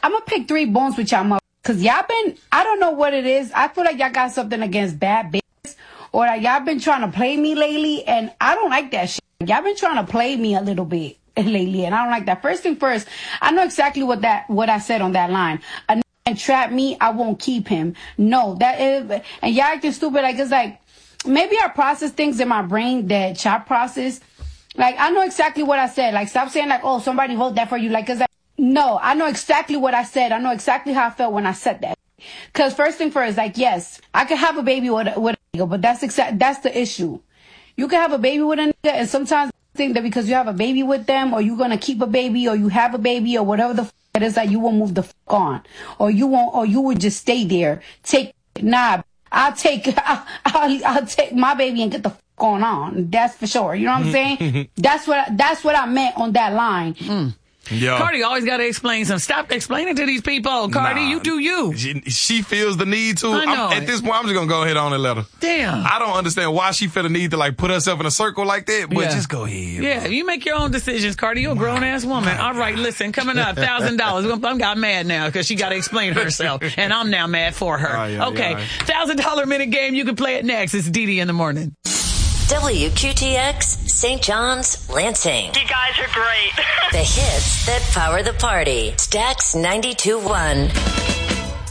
I'm going to pick 3 bones with y'all, because y'all been, I don't know what it is. I feel like y'all got something against bad bitches, or like y'all been trying to play me lately, and I don't like that shit. Y'all been trying to play me a little bit lately, and I don't like that. First thing first, I know exactly what I said on that line. A and trap me, I won't keep him. No, that is, and y'all acting stupid. Like, it's like, maybe I process things in my brain that Chop process. Like, I know exactly what I said. Like, stop saying like, oh, somebody wrote that for you. Like, cause no, I know exactly what I said. I know exactly how I felt when I said that. Cause first thing first, like, yes, I could have a baby with a nigga, but that's the issue. You can have a baby with a nigga, and sometimes I think that because you have a baby with them, or you're gonna keep a baby, or you have a baby, or whatever the it is, that you will move the on, or you won't, or you would just stay there. I'll take my baby and get the on. That's for sure. You know what I'm saying? That's what I meant on that line. Yeah. Cardi always got to explain something. Stop explaining to these people. Cardi, you do you. She feels the need to. I know. At this point, I'm just going to go ahead on and let her. Damn. I don't understand why she feel the need to like put herself in a circle like that, but just go ahead. Yeah, bro. you make your own decisions, Cardi. You're a grown-ass woman. All right, listen, coming up, $1,000. I got mad now because she got to explain herself, and I'm now mad for her. Okay, $1,000 minute game. You can play it next. It's Dee in the morning. WQTX, St. John's, Lansing. You guys are great. The hits that power the party. Stax 92.1.